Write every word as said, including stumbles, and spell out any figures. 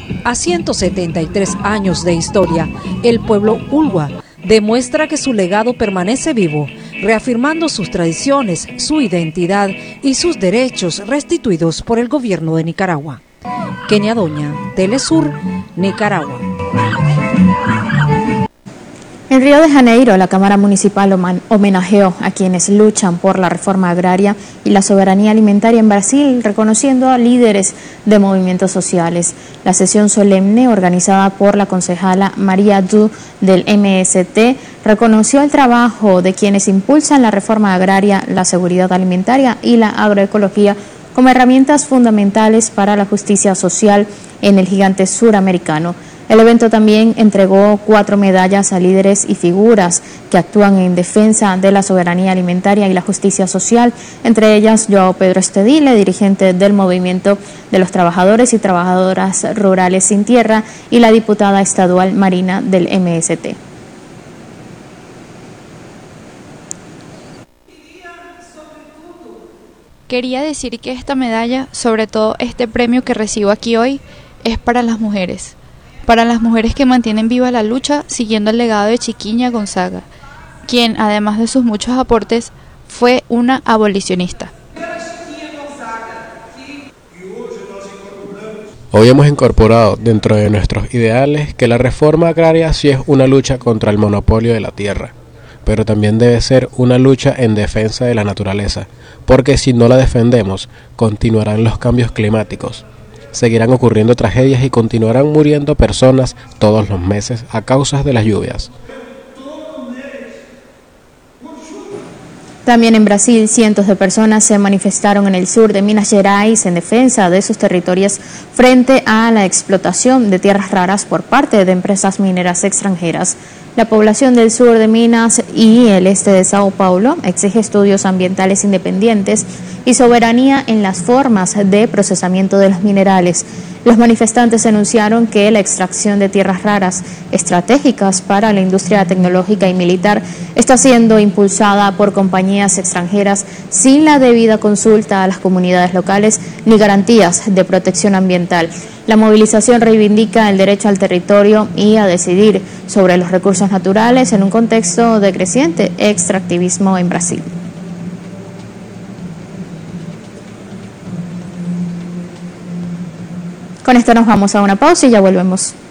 A ciento setenta y tres años de historia, el pueblo Ulua demuestra que su legado permanece vivo, reafirmando sus tradiciones, su identidad y sus derechos restituidos por el gobierno de Nicaragua. Kenia Doña, Telesur, Nicaragua. En Río de Janeiro, la Cámara Municipal homenajeó a quienes luchan por la reforma agraria y la soberanía alimentaria en Brasil, reconociendo a líderes de movimientos sociales. La sesión solemne, organizada por la concejala María Du del M S T, reconoció el trabajo de quienes impulsan la reforma agraria, la seguridad alimentaria y la agroecología como herramientas fundamentales para la justicia social en el gigante suramericano. El evento también entregó cuatro medallas a líderes y figuras que actúan en defensa de la soberanía alimentaria y la justicia social, entre ellas Joao Pedro Estedile, dirigente del Movimiento de los Trabajadores y Trabajadoras Rurales Sin Tierra, y la diputada estadual Marina del M S T. Quería decir que esta medalla, sobre todo este premio que recibo aquí hoy, es para las mujeres. Para las mujeres que mantienen viva la lucha siguiendo el legado de Chiquinha Gonzaga, quien, además de sus muchos aportes, fue una abolicionista. Hoy hemos incorporado dentro de nuestros ideales que la reforma agraria sí es una lucha contra el monopolio de la tierra, pero también debe ser una lucha en defensa de la naturaleza, porque si no la defendemos, continuarán los cambios climáticos. Seguirán ocurriendo tragedias y continuarán muriendo personas todos los meses a causa de las lluvias. También en Brasil, cientos de personas se manifestaron en el sur de Minas Gerais en defensa de sus territorios frente a la explotación de tierras raras por parte de empresas mineras extranjeras. La población del sur de Minas y el este de Sao Paulo exige estudios ambientales independientes y soberanía en las formas de procesamiento de los minerales. Los manifestantes anunciaron que la extracción de tierras raras estratégicas para la industria tecnológica y militar está siendo impulsada por compañías extranjeras sin la debida consulta a las comunidades locales ni garantías de protección ambiental. La movilización reivindica el derecho al territorio y a decidir sobre los recursos naturales en un contexto de creciente extractivismo en Brasil. Con esto nos vamos a una pausa y ya volvemos.